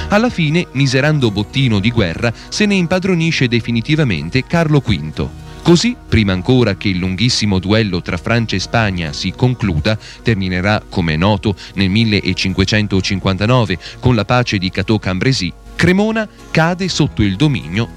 Alla fine, miserando bottino di guerra, se ne impadronisce definitivamente Carlo V. Così, prima ancora che il lunghissimo duello tra Francia e Spagna si concluda, terminerà, come è noto, nel 1559 con la pace di Cateau-Cambrésis, Cremona cade sotto il dominio